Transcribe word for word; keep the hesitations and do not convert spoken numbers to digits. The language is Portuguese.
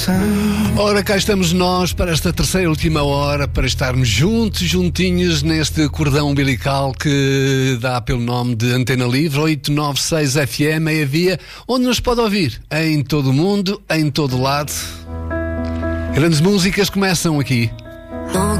Ora, cá estamos nós para esta terceira e última hora, para estarmos juntos, juntinhos neste cordão umbilical que dá pelo nome de Antena Livre, oito nove seis F M, meia via, onde nos pode ouvir em todo o mundo, em todo o lado. Grandes músicas começam aqui.